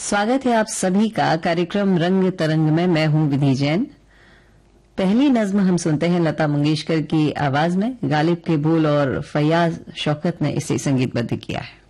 स्वागत है आप सभी का कार्यक्रम रंग तरंग में। मैं हूं विधि जैन। पहली नज्म हम सुनते हैं लता मंगेशकर की आवाज में। गालिब के बोल और फैयाज शौकत ने इसे संगीतबद्ध किया है।